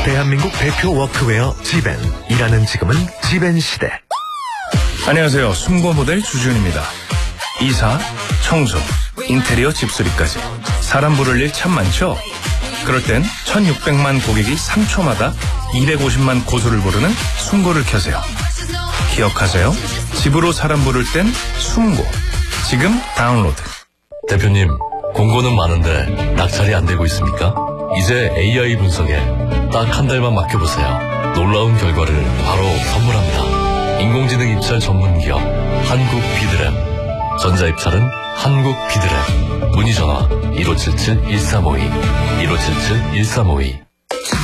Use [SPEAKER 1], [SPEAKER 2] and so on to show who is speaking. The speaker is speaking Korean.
[SPEAKER 1] 대한민국 대표 워크웨어 지벤. 일하는 지금은 지벤 시대.
[SPEAKER 2] 안녕하세요. 숨고 모델 주지훈입니다. 이사, 청소, 인테리어 집수리까지 사람 부를 일 참 많죠? 그럴 땐 1600만 고객이 3초마다 250만 고소를 부르는 숨고를 켜세요. 기억하세요. 집으로 사람 부를 땐 숨고. 지금 다운로드.
[SPEAKER 3] 대표님, 공고는 많은데 낙찰이 안 되고 있습니까? 이제 AI 분석에 딱 한 달만 맡겨보세요. 놀라운 결과를 바로 선물합니다. 인공지능 입찰 전문 기업 한국 비드램. 전자입찰은 한국 비드램. 문의 전화 1577-1352 1577-1352